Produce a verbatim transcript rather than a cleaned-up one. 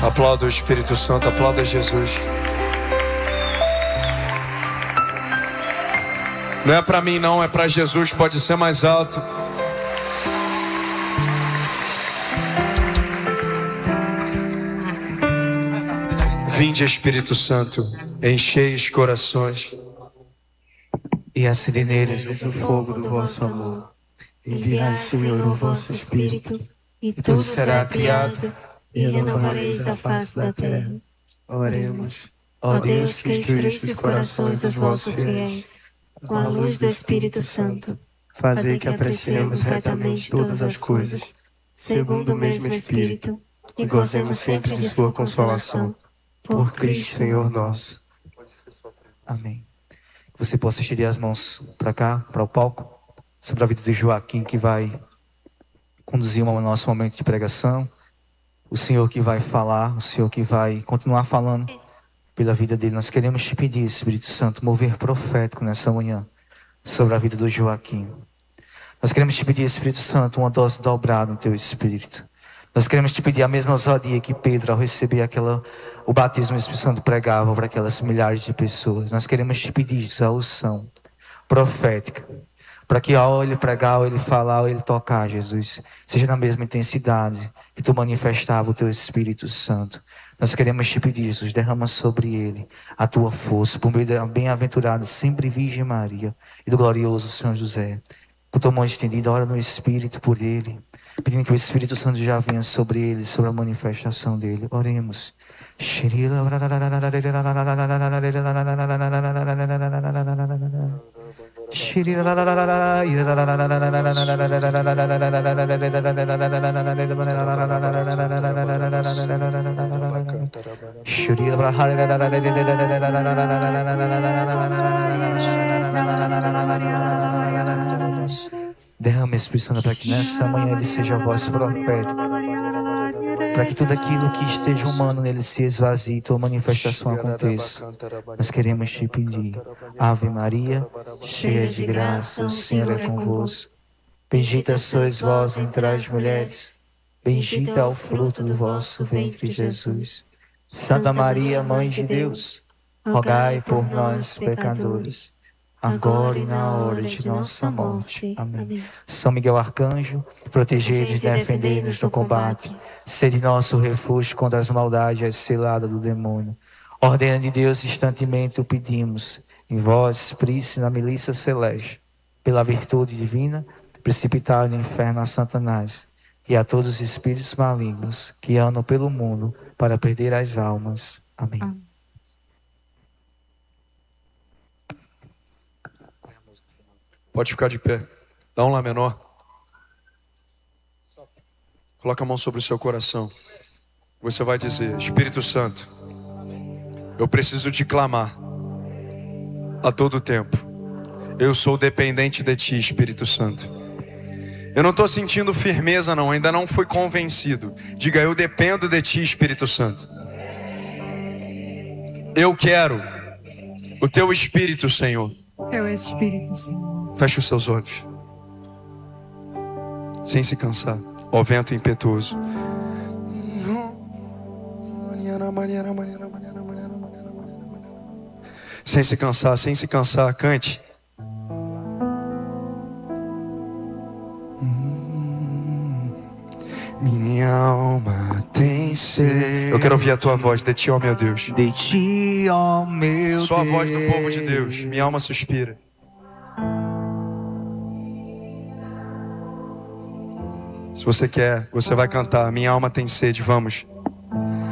Aplauda o Espírito Santo, aplauda Jesus. Não é para mim não, é para Jesus, pode ser mais alto. Vinde, Espírito Santo, enchei os corações e acendei neles o fogo do vosso amor. Enviai, Senhor, o vosso Espírito, e tudo será criado, e renovareis a face da terra. Oremos. Ó Deus, que instruísse os corações dos vossos fiéis com a luz do Espírito Santo, fazei que apreciemos retamente todas as coisas, segundo o mesmo Espírito, e gozemos sempre de sua consolação. Por Cristo, Senhor nosso. Amém. Que você possa estender as mãos para cá, para o palco, sobre a vida de Joaquim, que vai conduzir o nosso momento de pregação. O Senhor que vai falar, o Senhor que vai continuar falando pela vida dele. Nós queremos te pedir, Espírito Santo, mover profético nessa manhã sobre a vida do Joaquim. Nós queremos te pedir, Espírito Santo, uma dose dobrada no teu Espírito. Nós queremos te pedir a mesma ousadia que Pedro, ao receber aquela, o batismo do Espírito Santo, pregava para aquelas milhares de pessoas. Nós queremos te pedir a unção profética, para que ao ele pregar, ao ele falar, ao ele tocar, Jesus, seja na mesma intensidade que tu manifestava o teu Espírito Santo. Nós queremos te pedir, Jesus, derrama sobre ele a tua força, por meio da bem-aventurada, sempre Virgem Maria e do glorioso Senhor José. Com tua mão estendida, ora no Espírito por ele, pedindo que o Espírito Santo já venha sobre ele, sobre a manifestação dele. Oremos. Derrama, Espírito Santo, para que nessa manhã ele seja a voz profética, para que tudo aquilo que esteja humano nele se esvazie e tua manifestação aconteça. Nós queremos te pedir, Ave Maria, cheia de graça, o Senhor é convosco. Bendita sois vós entre as mulheres, bendito é o fruto do vosso ventre, Jesus. Santa Maria, Mãe de Deus, rogai por nós, pecadores, agora e na hora de nossa morte. Amém. Amém. São Miguel Arcanjo, protegei-nos e defendei-nos no combate. Sede nosso refúgio contra as maldades seladas do demônio. Ordena de Deus, instantemente o pedimos. Em vós, príncipe na milícia celeste, pela virtude divina, precipitai no inferno a Satanás e a todos os espíritos malignos que andam pelo mundo para perder as almas. Amém. Amém. Pode ficar de pé. Dá um Lá menor. Coloca a mão sobre o seu coração. Você vai dizer: Espírito Santo, eu preciso te clamar a todo tempo. Eu sou dependente de ti, Espírito Santo. Eu não estou sentindo firmeza não, ainda não fui convencido. Diga: eu dependo de ti, Espírito Santo. Eu quero o teu Espírito, Senhor. Teu Espírito, Senhor. Feche os seus olhos, sem se cansar. Ó vento impetuoso, sem se cansar, sem se cansar, cante. Minha alma tem sede. Eu quero ouvir a tua voz. De ti, ó meu Deus. De ti, ó meu Deus. Só a voz do povo de Deus. Minha alma suspira. Se você quer, você vai cantar. Minha alma tem sede, vamos.